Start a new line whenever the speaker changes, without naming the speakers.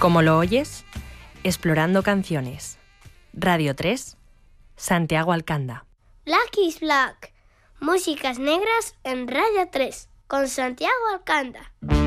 ¿Cómo lo oyes? Explorando canciones. Radio 3, Santiago Alcanda.
Black is Black. Músicas negras en Radio 3, con Santiago Alcanda.